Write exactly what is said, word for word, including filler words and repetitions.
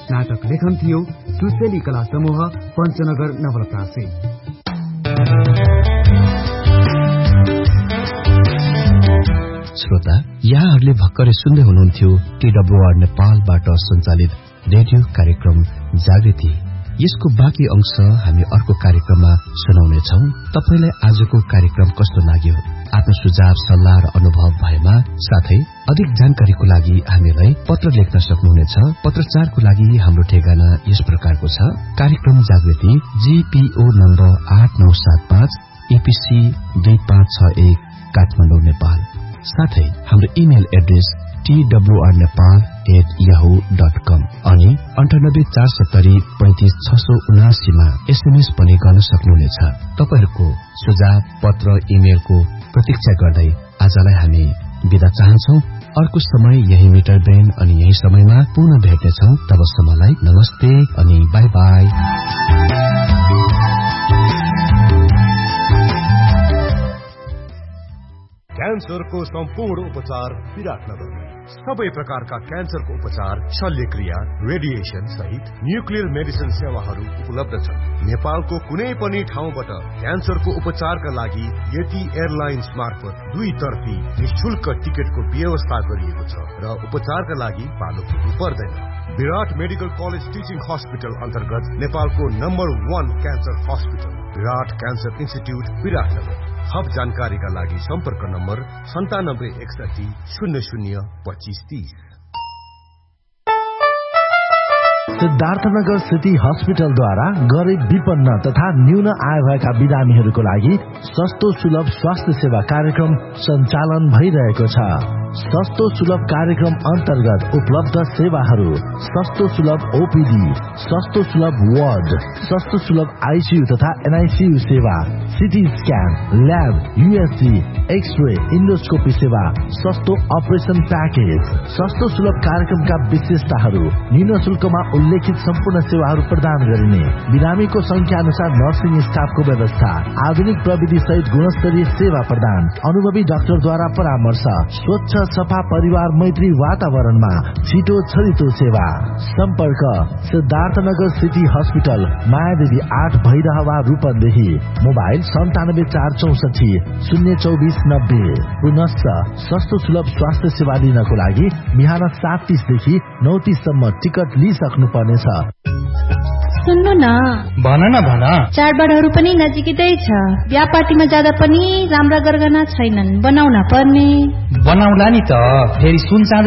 नाटक लेखन थियो सुशेली कला समूह पञ्चनगर नवलपरासी। श्रोता, यहाँहरूले भर्खरै सुन्दै हुनुहुन्थ्यो टीडब्ल्यूआर नेपालबाट सञ्चालित रेडियो कार्यक्रम जागृति। यसको बाँकी अंश हामी अर्को कार्यक्रममा सुनाउनेछौं। तपाईलाई आजको कार्यक्रम कस्तो लाग्यो? आफ्नो सुझाव सल्लाह र अनुभव भएमा साथै अधिक जानकारीको लागि हामीलाई पत्र लेख्न सक्नुहुनेछ। पत्रचारको लागि हाम्रो ठेगाना यस प्रकारको छ। कार्यक्रम जागृति जीपीओ नम्बर आठ नौ सात पाँच एपीसी दुई पाँच छ एक काठमाडौँ नेपाल। साथै हाम्रो email address TWR Nepal at Yahoo dot कम अनि अन्ठानब्बे चार सत्तरी पैंतिस छ सौ उनासीमा एसएमएस पनि गर्न सक्नुहुनेछ। तपाईहरूको सुझाव पत्र इमेलको प्रतीक्षा गर्दै आजलाई हामी बिदा चाहन्छौं। अर्को समय यही मिटर ब्रेन अनि यही समयमा पुनः भेट्नेछौं। तबसम्मलाई नमस्ते अनि बाई बाई। क्यान्सरको सम्पूर्ण उपचार विराटनगर। सबै प्रकारका क्यान्सरको उपचार, शल्यक्रिया, रेडिएसन सहित न्युक्लियर मेडिसिन सेवाहरू उपलब्ध छन्। नेपालको कुनै पनि ठाउँबाट क्यान्सरको उपचारका लागि यति एयरलाइन्स मार्फत दुई तर्फी निशुल्क टिकटको व्यवस्था गरिएको छ र उपचारका लागि पालो पुग्नु पर्दैन। विराट मेडिकल कलेज टिचिङ हस्पिटल अन्तर्गत नेपालको नम्बर वान क्यान्सर हस्पिटल विराट क्यान्सर इन्स्टिट्युट विराटनगर। थप जानकारीका लागि सम्पर्क नम्बर सन्तानब्बे एकसठी शून्य शून्य पच्चीस तीस। सिद्धार्थनगर सिटी हस्पिटलद्वारा गरिब विपन्न तथा न्यून आय भएका बिरामीहरूको लागि सस्तो सुलभ स्वास्थ्य सेवा कार्यक्रम सञ्चालन भइरहेको छ। सस्तो सुलभ कार्यक्रम अन्तर्गत उपलब्ध सेवाहरू: सस्तो सुलभ ओपीडी, सस्तो सुलभ वार्ड, सस्तो सुलभ आईसीयू तथा एनआईसीयू सेवा, CT scan, lab, USG, x-ray, endoscopy सेवा, सस्तो अपरेसन प्याकेज। सस्तो सुलभ कार्यक्रमका विशेषताहरू: न्यून शुल्कमा उल्लेखित सम्पूर्ण सेवाहरू प्रदान गरिने, बिरामीको संख्या अनुसार नर्सिङ स्टाफको व्यवस्था, आधुनिक प्रविधि सहित गुणस्तरीय सेवा प्रदान, अनुभवी डाक्टरद्वारा परामर्श, स्वच्छ सफा परिवार मैत्री वातावरणमा छिटो छरितो सेवा। सम्पर्क सिद्धार्थनगर सिटी हस्पिटल, मायादेवी आठ भैरहवा रूपन्देही। मोबाइल सन्तानब्बे चार चौसठी शून्य चौबिस नब्बे। पुनश्च सस्तो सुलभ स्वास्थ्य सेवा लिनको लागि बिहान सात तीसदेखि नौ तीससम्म टिकट लिइसक्नु पर्नेछ। सुन्नु न, भन न भन। चाडबाडहरू पनि नजिकै छ। बिहा पार्टीमा जाँदा पनि राम्रा गरगहना छैनन्, बनाउन पर्ने। बनाउला नि त, फेरि सुन चाँदी